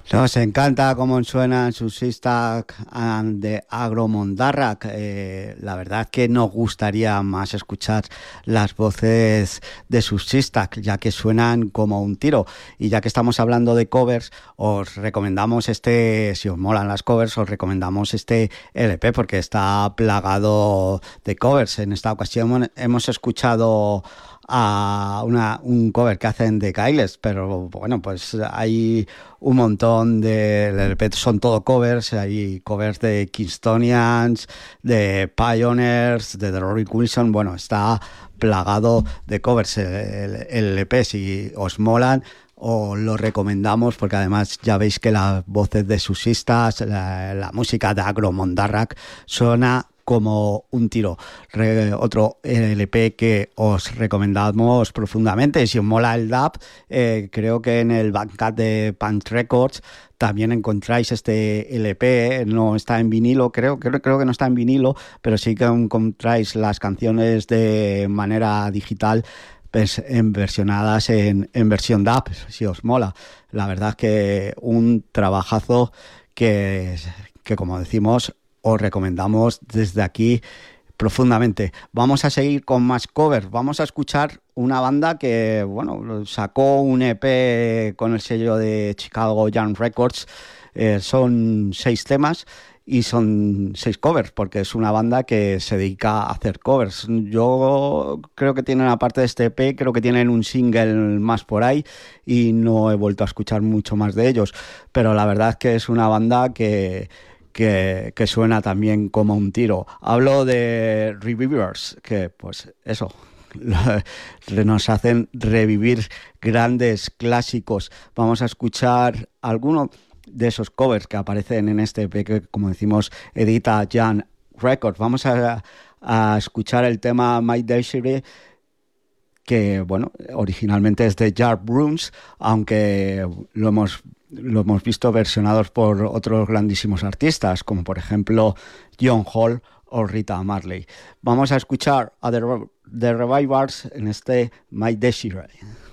Nos encanta cómo suenan sus Sistak de Agromondarrac. La verdad que nos gustaría más escuchar las voces de sus Sistak, ya que suenan como un tiro. Y ya que estamos hablando de covers, os recomendamos si os molan las covers, os recomendamos este LP porque está plagado de covers. En esta ocasión hemos escuchado a un cover que hacen de Kailes, pero bueno, pues hay un montón son todo covers, hay covers de Kingstonians, de Pioneers, de The Rory Wilson, bueno, está plagado de covers el EP. Si os molan, os lo recomendamos porque además ya veis que las voces de Susistas, la música de Agromondarrac suena como un tiro. Otro LP que os recomendamos profundamente. Si os mola el dub, creo que en el Bandcamp de Punk Records también encontráis este LP. No está en vinilo, creo que no está en vinilo, pero sí que encontráis las canciones de manera digital, pues, versionadas en versión dub, si os mola. La verdad es que un trabajazo que como decimos, os recomendamos desde aquí profundamente. Vamos a seguir con más covers. Vamos a escuchar una banda que, bueno, sacó un EP con el sello de Chicago Young Records. Son 6 temas y son 6 covers, porque es una banda que se dedica a hacer covers. Yo creo que tienen, aparte de este EP, creo que tienen un single más por ahí y no he vuelto a escuchar mucho más de ellos. Pero la verdad es que es una banda que suena también como un tiro. Hablo de Revivers, que pues eso, nos hacen revivir grandes clásicos. Vamos a escuchar algunos de esos covers que aparecen en este EP que, como decimos, edita Jan Records. Vamos a escuchar el tema My Desiree, que bueno, originalmente es de Jar Bruns, aunque lo hemos visto versionados por otros grandísimos artistas, como por ejemplo John Hall o Rita Marley. Vamos a escuchar a The Revivers en este My Desiree.